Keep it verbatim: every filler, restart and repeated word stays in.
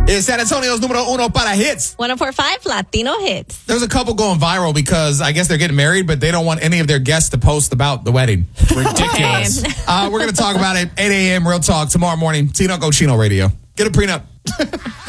is San Antonio's numero uno para hits. one oh four point five Latino Hits. There's a couple going viral because I guess they're getting married, but they don't want any of their guests to post about the wedding. Ridiculous. uh, we're going to talk about it eight a.m. Real Talk tomorrow morning. Tino Cochino Radio. Get a prenup.